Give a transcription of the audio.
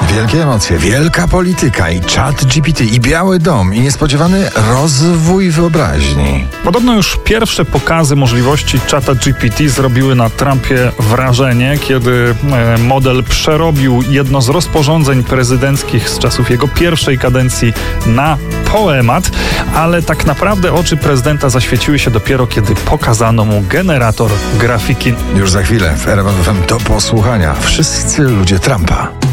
Wielkie emocje, wielka polityka i ChatGPT i Biały Dom i niespodziewany rozwój wyobraźni. Podobno już pierwsze pokazy możliwości ChatGPT zrobiły na Trumpie wrażenie, kiedy model przerobił jedno z rozporządzeń prezydenckich z czasów jego pierwszej kadencji na poemat, ale tak naprawdę oczy prezydenta zaświeciły się dopiero, kiedy pokazano mu generator grafiki. Już za chwilę w RMF FM do posłuchania. Wszyscy ludzie Trumpa.